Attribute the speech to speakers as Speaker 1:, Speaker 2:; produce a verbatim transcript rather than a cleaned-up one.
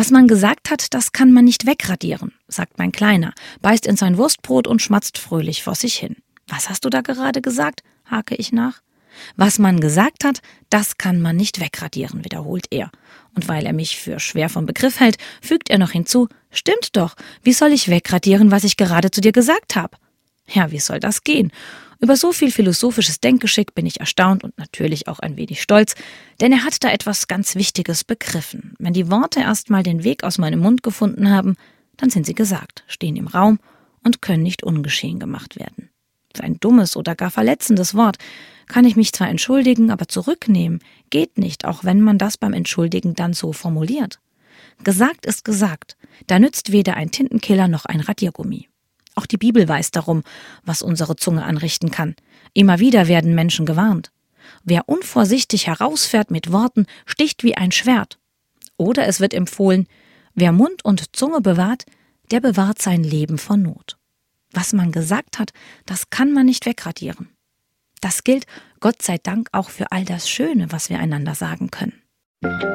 Speaker 1: Was man gesagt hat, das kann man nicht wegradieren, sagt mein Kleiner, beißt in sein Wurstbrot und schmatzt fröhlich vor sich hin. Was hast du da gerade gesagt? Hake ich nach. Was man gesagt hat, das kann man nicht wegradieren, wiederholt er. Und weil er mich für schwer vom Begriff hält, fügt er noch hinzu, stimmt doch, wie soll ich wegradieren, was ich gerade zu dir gesagt habe? Ja, wie soll das gehen? Über so viel philosophisches Denkgeschick bin ich erstaunt und natürlich auch ein wenig stolz, denn er hat da etwas ganz Wichtiges begriffen. Wenn die Worte erstmal den Weg aus meinem Mund gefunden haben, dann sind sie gesagt, stehen im Raum und können nicht ungeschehen gemacht werden. Für ein dummes oder gar verletzendes Wort kann ich mich zwar entschuldigen, aber zurücknehmen geht nicht, auch wenn man das beim Entschuldigen dann so formuliert. Gesagt ist gesagt, da nützt weder ein Tintenkiller noch ein Radiergummi. Auch die Bibel weiß darum, was unsere Zunge anrichten kann. Immer wieder werden Menschen gewarnt. Wer unvorsichtig herausfährt mit Worten, sticht wie ein Schwert. Oder es wird empfohlen, wer Mund und Zunge bewahrt, der bewahrt sein Leben vor Not. Was man gesagt hat, das kann man nicht wegradieren. Das gilt, Gott sei Dank, auch für all das Schöne, was wir einander sagen können.